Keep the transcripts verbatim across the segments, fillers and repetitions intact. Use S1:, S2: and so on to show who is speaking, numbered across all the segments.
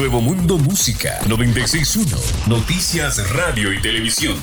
S1: Nuevo Mundo Música noventa y seis punto uno. Noticias, radio y televisión.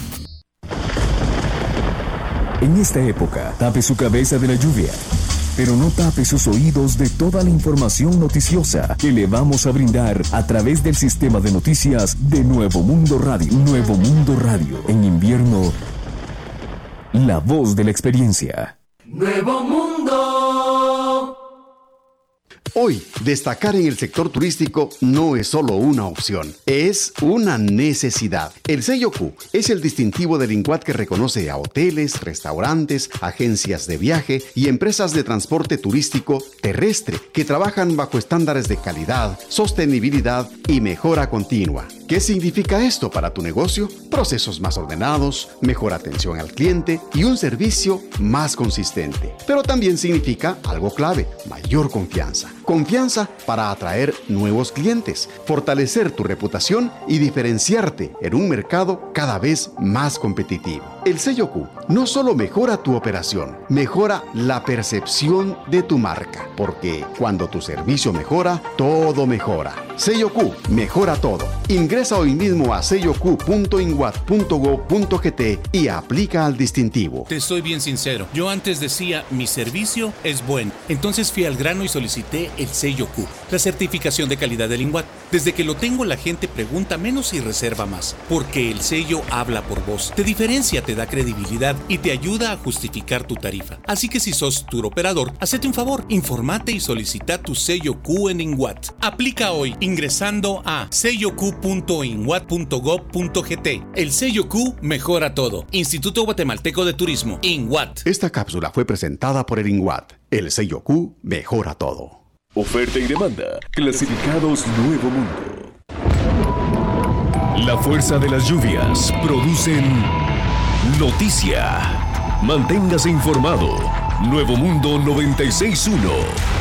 S2: En esta época, tape su cabeza de la lluvia, pero no tape sus oídos de toda la información noticiosa que le vamos a brindar a través del sistema de noticias de Nuevo Mundo Radio. Nuevo Mundo Radio. En invierno, la voz de la experiencia.
S3: Nuevo Mundo.
S4: Hoy, destacar en el sector turístico no es solo una opción, es una necesidad. El sello Q es el distintivo del INGUAT que reconoce a hoteles, restaurantes, agencias de viaje y empresas de transporte turístico terrestre que trabajan bajo estándares de calidad, sostenibilidad y mejora continua. ¿Qué significa esto para tu negocio? Procesos más ordenados, mejor atención al cliente y un servicio más consistente. Pero también significa algo clave, mayor confianza. Confianza para atraer nuevos clientes, fortalecer tu reputación y diferenciarte en un mercado cada vez más competitivo. El sello Q no solo mejora tu operación, mejora la percepción de tu marca, porque cuando tu servicio mejora, todo mejora. Sello Q mejora todo. Ingresa hoy mismo a sello q punto inguat punto gob punto gt y aplica al distintivo.
S5: Te soy bien sincero, yo antes decía mi servicio es bueno, entonces fui al grano y solicité el sello Q, la certificación de calidad del INGUAT. Desde que lo tengo la gente pregunta menos y reserva más, porque el sello habla por vos, te diferencia, te da credibilidad y te ayuda a justificar tu tarifa. Así que si sos tour operador, hacete un favor, informate y solicita tu sello Q en INGUAT. Aplica hoy ingresando a sello q punto inguat punto gob punto gt. El sello Q mejora todo. Instituto Guatemalteco de Turismo, INGUAT.
S4: Esta cápsula fue presentada por el INGUAT. El sello Q mejora todo.
S1: Oferta y demanda. Clasificados Nuevo Mundo. La fuerza de las lluvias producen noticia. Manténgase informado. Nuevo Mundo noventa y seis punto uno.